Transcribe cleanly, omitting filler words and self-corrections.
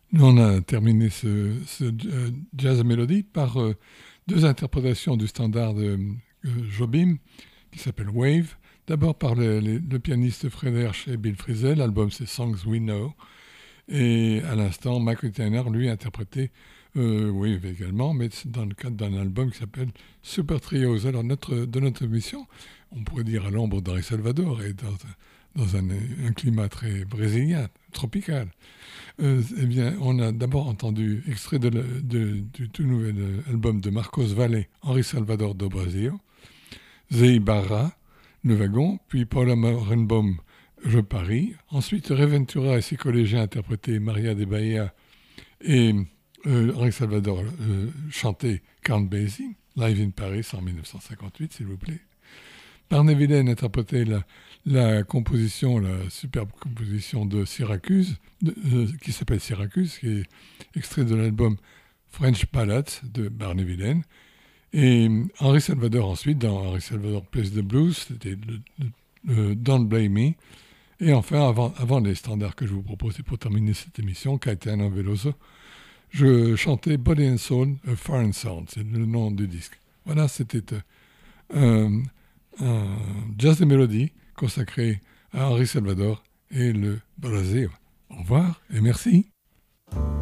Nous, on a terminé ce jazz mélodie par deux interprétations du standard de Jobim, qui s'appelle Wave. D'abord par le pianiste Fred Hersch et Bill Frisell, l'album c'est Songs We Know. Et à l'instant, Michael Tyner, lui, a interprété Wave également, mais dans le cadre d'un album qui s'appelle Super Trios. Alors, de notre émission, on pourrait dire à l'ombre d'Henri Salvador et dans un climat très brésilien, tropical. Eh bien, on a d'abord entendu extrait du tout nouvel album de Marcos Valle, Henri Salvador do Brasil, Zei Barra, Le Wagon, puis Paula Marenbaum, Je Paris. Ensuite, Reventura et ses collégiens interprétaient Maria de Bahia et Henri Salvador chantait Count Basie, Live in Paris en 1958, s'il vous plaît. Barney Villain interprétait la composition, la superbe composition de Syracuse, qui s'appelle Syracuse, qui est extrait de l'album French Ballads de Barney Villain. Et Henri Salvador ensuite, dans Henri Salvador Plays the Blues, c'était le Don't Blame Me. Et enfin, avant les standards que je vous propose, et pour terminer cette émission, Caetano Veloso, je chantais Body and Soul, A Foreign Sound, c'est le nom du disque. Voilà, c'était un jazz de mélodie consacré à Henri Salvador et le Brasil. Au revoir et merci.